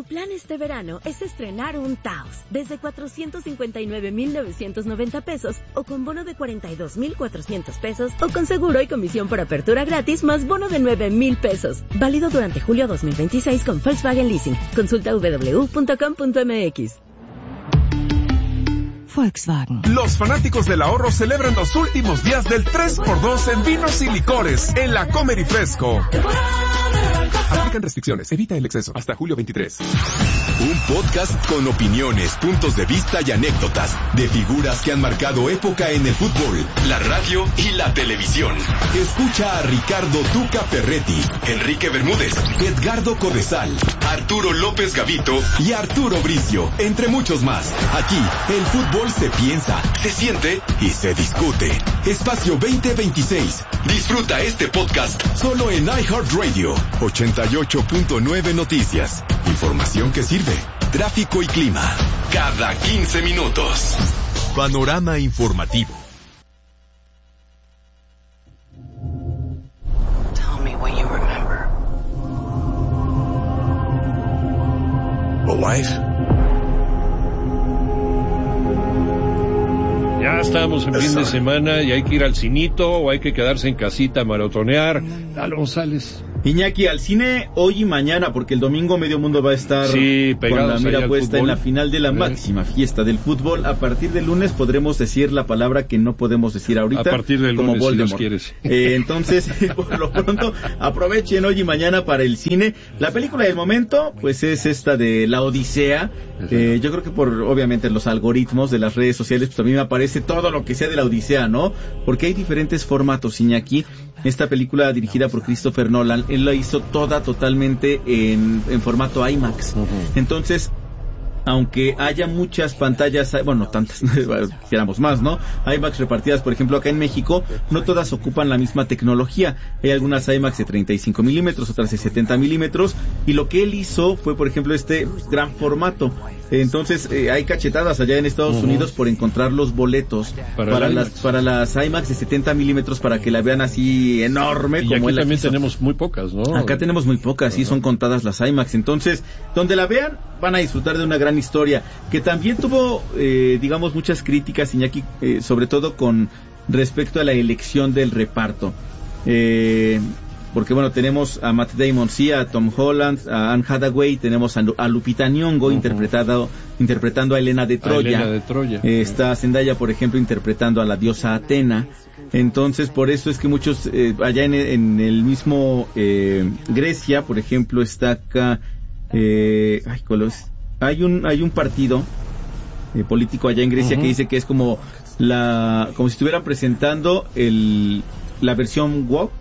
plan este verano es estrenar un Taos desde 459,990 pesos o con bono de 42,400 pesos o con seguro y comisión por apertura gratis más bono de 9,000 pesos. Válido durante julio 2026 con Volkswagen Leasing. Consulta www.com.mx. Volkswagen. Los fanáticos del ahorro celebran los últimos días del 3x2 en vinos y licores en la Comer y Fresco. Aplican restricciones, evita el exceso. Hasta julio 23. Un podcast con opiniones, puntos de vista y anécdotas de figuras que han marcado época en el fútbol, la radio y la televisión. Escucha a Ricardo Tuca Ferretti, Enrique Bermúdez, Edgardo Codesal, Arturo López Gavito y Arturo Bricio, entre muchos más. Aquí, el fútbol se piensa, se siente y se discute. Espacio 2026. Disfruta este podcast solo en iHeartRadio. 88.9 Noticias. Información que sirve. Tráfico y clima. Cada 15 minutos. Panorama informativo. Tell me what you remember. A wife. Ya estamos en fin de semana y hay que ir al cinito o hay que quedarse en casita a maratonear. Lalo González. Iñaki, al cine hoy y mañana, porque el domingo medio mundo va a estar con la mira puesta en la final de la máxima fiesta del fútbol. A partir del lunes podremos decir la palabra que no podemos decir ahorita. A partir del como lunes, Voldemort. si Dios quieres. Entonces, por lo pronto, aprovechen hoy y mañana para el cine. La película del momento, pues es esta de La Odisea. Yo creo que por, obviamente, los algoritmos de las redes sociales, pues a mí me aparece todo lo que sea de La Odisea, ¿no? Porque hay diferentes formatos, Iñaki. Esta película dirigida por Christopher Nolan, él la hizo toda totalmente en formato IMAX. Entonces, aunque haya muchas pantallas, bueno, tantas, quisiéramos más, ¿no? IMAX repartidas, por ejemplo, acá en México, no todas ocupan la misma tecnología. Hay algunas IMAX de 35 milímetros, otras de 70 milímetros, y lo que él hizo fue, por ejemplo, este gran formato. Entonces, hay cachetadas allá en Estados Unidos por encontrar los boletos para las IMAX de 70 milímetros para que la vean así enorme. Y como aquí él también quiso. tenemos muy pocas, ¿no? Acá tenemos muy pocas, sí, son contadas las IMAX. Entonces, donde la vean, van a disfrutar de una gran historia, que también tuvo, digamos, muchas críticas, Iñaki, sobre todo con respecto a la elección del reparto. Porque, bueno, tenemos a Matt Damon, sí, a Tom Holland, a Anne Hathaway, tenemos a Lupita Nyong'o interpretando a Helena de Troya. Está Zendaya, por ejemplo, interpretando a la diosa Atena. Entonces, por eso es que muchos, allá en el mismo Grecia, por ejemplo, está acá, hay un partido político allá en Grecia que dice que es como si estuvieran presentando la versión woke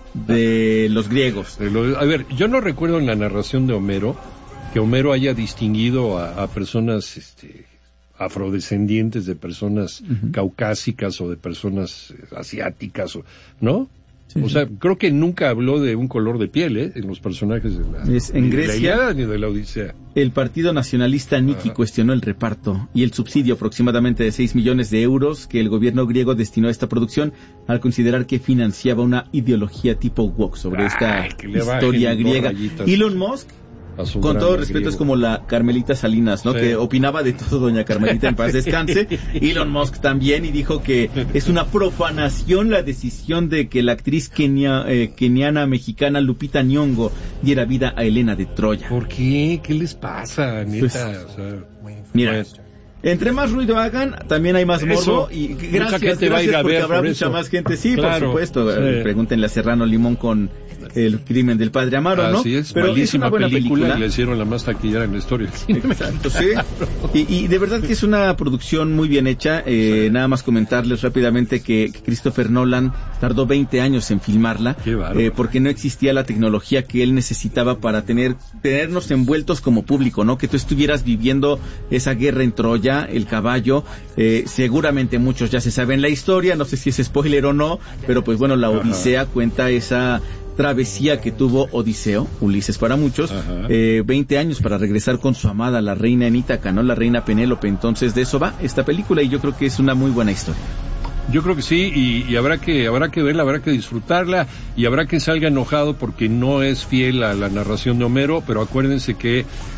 de los griegos. A ver, yo no recuerdo en la narración de Homero que Homero haya distinguido a personas afrodescendientes de personas caucásicas o de personas asiáticas, ¿no? Sí. O sea, creo que nunca habló de un color de piel, en los personajes de en Grecia, la Ilíada ni de la Odisea. El partido nacionalista Niki cuestionó el reparto y el subsidio aproximadamente de 6 millones de euros que el gobierno griego destinó a esta producción al considerar que financiaba una ideología tipo woke sobre esta historia griega. Elon Musk, con todo respeto, griego. Es como la Carmelita Salinas, ¿no? Sí. Que opinaba de todo, doña Carmelita, en paz descanse. Elon Musk también, y dijo que es una profanación la decisión de que la actriz keniana mexicana Lupita Nyong'o diera vida a Helena de Troya. ¿Por qué? ¿Qué les pasa, neta? Pues, o sea, mira, entre más ruido hagan, también hay más morbo. Y gracias porque habrá mucha más gente. Sí, claro, por supuesto. Sí. Pregúntenle a Serrano Limón con El crimen del padre Amaro, ¿no? Así es, pero malísima es una buena película. Y le hicieron la más taquillera en la historia. Exacto, sí. Y de verdad que es una producción muy bien hecha. Nada más comentarles rápidamente que Christopher Nolan tardó 20 años en filmarla. Porque no existía la tecnología que él necesitaba para tenernos envueltos como público, ¿no? Que tú estuvieras viviendo esa guerra en Troya, el caballo. Seguramente muchos ya se saben la historia, no sé si es spoiler o no, pero pues bueno, la Odisea cuenta esa travesía que tuvo Odiseo, Ulises para muchos, 20 años para regresar con su amada, la reina en Ítaca, ¿no? La reina Penélope. Entonces de eso va esta película y yo creo que es una muy buena historia. Yo creo que sí, y habrá que verla, habrá que disfrutarla, y habrá que salga enojado porque no es fiel a la narración de Homero, pero acuérdense que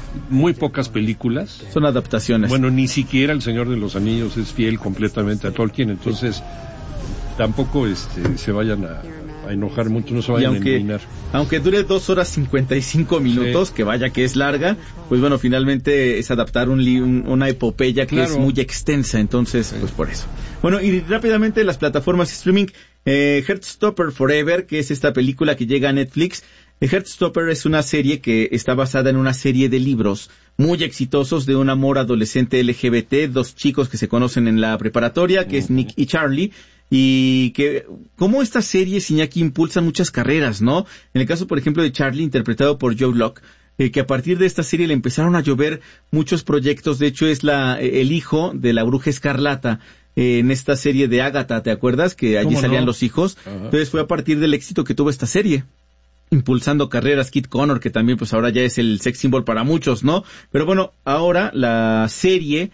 muy pocas películas. Son adaptaciones. Bueno, ni siquiera El Señor de los Anillos es fiel completamente a Tolkien, entonces tampoco se vayan a enojar mucho, no se vayan a eliminar. Aunque dure 2 horas 55 minutos, que vaya que es larga, pues bueno, finalmente es adaptar una epopeya que es muy extensa, entonces, pues por eso. Bueno, y rápidamente las plataformas streaming, Heartstopper Forever, que es esta película que llega a Netflix. Heartstopper es una serie que está basada en una serie de libros muy exitosos de un amor adolescente LGBT, 2 chicos que se conocen en la preparatoria, que es Nick y Charlie, y que como estas series, Iñaki, impulsan muchas carreras, ¿no? En el caso, por ejemplo, de Charlie, interpretado por Joe Locke, que a partir de esta serie le empezaron a llover muchos proyectos. De hecho, es el hijo de la Bruja Escarlata en esta serie de Agatha, ¿te acuerdas? Que allí salían los hijos. Ajá. Entonces fue a partir del éxito que tuvo esta serie, impulsando carreras. Kit Connor, que también pues ahora ya es el sex symbol para muchos, ¿no? Pero bueno, ahora la serie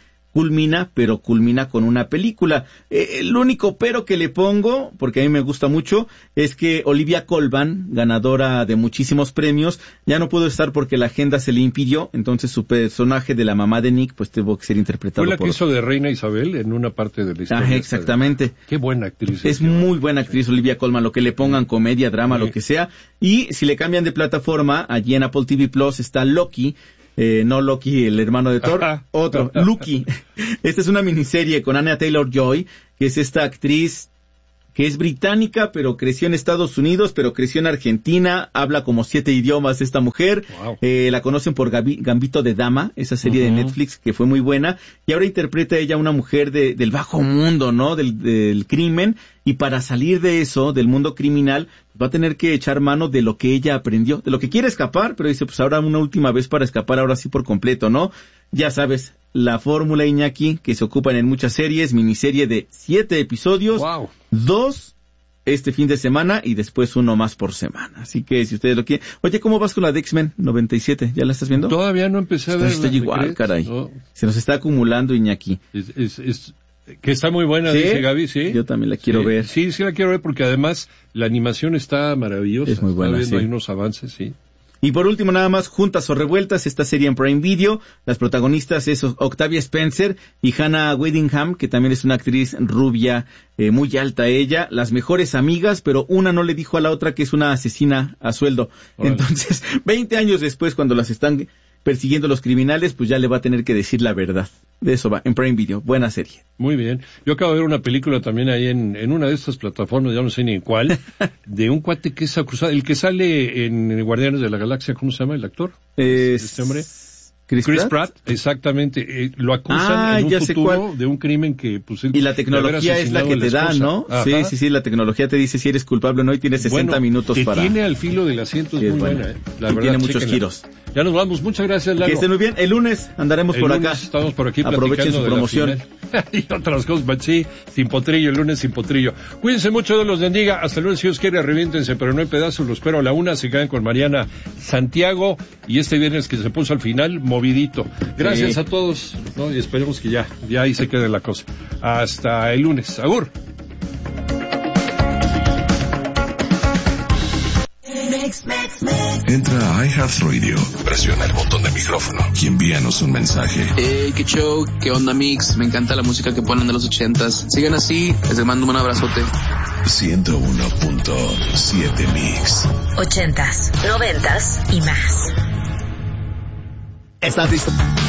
culmina con una película. El único pero que le pongo, porque a mí me gusta mucho, es que Olivia Colman, ganadora de muchísimos premios, ya no pudo estar porque la agenda se le impidió, entonces su personaje de la mamá de Nick pues tuvo que ser interpretado por... Fue la que hizo de Reina Isabel en una parte de la historia. Exactamente. Qué buena actriz. Es muy buena actriz Olivia Colman, lo que le pongan, comedia, drama, lo que sea. Y si le cambian de plataforma, allí en Apple TV Plus está Loki. No Loki, el hermano de Thor, otro, Loki. Esta es una miniserie con Anya Taylor-Joy, que es esta actriz que es británica, pero creció en Estados Unidos, pero creció en Argentina, habla como 7 idiomas esta mujer. Wow. La conocen por Gambito de Dama, esa serie de Netflix que fue muy buena, y ahora interpreta ella una mujer del bajo mundo, ¿no? Del crimen, y para salir de eso, del mundo criminal, va a tener que echar mano de lo que ella aprendió, de lo que quiere escapar, pero dice, pues ahora una última vez para escapar, ahora sí por completo, ¿no? Ya sabes, la fórmula, Iñaki, que se ocupan en muchas series, miniserie de 7 episodios, 2 este fin de semana y después 1 más por semana. Así que si ustedes lo quieren... Oye, ¿cómo vas con la de X-Men 97? ¿Ya la estás viendo? Todavía no empecé a verla. Estoy igual, caray. No. Se nos está acumulando, Iñaki. Que está muy buena, ¿sí? Dice Gaby, sí. Yo también la quiero ver. Sí, la quiero ver porque además la animación está maravillosa. Es muy buena, está viendo ahí unos avances, sí. Y por último, nada más, Juntas o Revueltas, esta serie en Prime Video. Las protagonistas es Octavia Spencer y Hannah Waddingham, que también es una actriz rubia, muy alta ella. Las mejores amigas, pero una no le dijo a la otra que es una asesina a sueldo. Órale. Entonces, 20 años después, cuando las están persiguiendo los criminales, pues ya le va a tener que decir la verdad. De eso va, en Prime Video. Buena serie. Muy bien. Yo acabo de ver una película también ahí en una de estas plataformas, ya no sé ni en cuál, de un cuate que es acusado, el que sale en Guardianes de la Galaxia, ¿cómo se llama el actor? Este hombre. Chris Pratt, exactamente. Lo acusan en un futuro de un crimen que... Pues, y la tecnología es la que te da, ¿no? Ajá. Sí, la tecnología te dice si eres culpable o no y tienes 60 minutos para... tiene al filo del asiento, es muy buena. La verdad, tiene muchos giros. Ya nos vamos, muchas gracias, Lalo. Que estén muy bien, el lunes andaremos por acá. Estamos por aquí aprovechen su promoción. Y otras cosas, sí, sin potrillo, el lunes sin potrillo. Cuídense mucho, Dios los bendiga, hasta el lunes si Dios quiere, reviéntense, pero no hay pedazos, los espero a la 1, se quedan con Mariana Santiago, y este viernes que se puso al final, movidito. Gracias a todos, ¿no? Y esperemos que ya ahí se quede la cosa. Hasta el lunes, agur. Entra a iHeartRadio, presiona el botón de micrófono y envíanos un mensaje. Qué show, qué onda Mix, me encanta la música que ponen de los 80s. Sigan así, les mando un abrazote. 101.7 Mix. 80s, 90s y más. ¿Estás listo?